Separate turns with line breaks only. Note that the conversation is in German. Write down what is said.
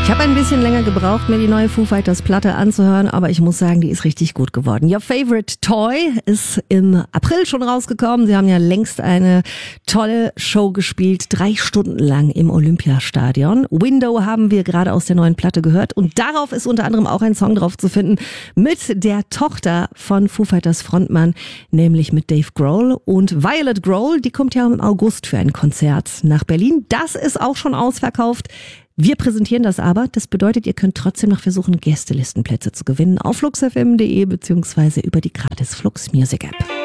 Ich habe ein bisschen länger gebraucht, mir die neue Foo Fighters Platte anzuhören, aber ich muss sagen, die ist richtig gut geworden. Your Favorite Toy ist im April schon rausgekommen. Sie haben ja längst eine tolle Show gespielt, 3 Stunden lang im Olympiastadion. Window haben wir gerade aus der neuen Platte gehört und darauf ist unter anderem auch ein Song drauf zu finden mit der Tochter von Foo Fighters Frontmann, nämlich mit Dave Grohl. Und Violet Grohl, die kommt ja im August für ein Konzert nach Berlin. Das ist auch schon ausverkauft. Wir präsentieren das aber. Das bedeutet, ihr könnt trotzdem noch versuchen, Gästelistenplätze zu gewinnen auf fluxfm.de bzw. über die gratis Flux Music App.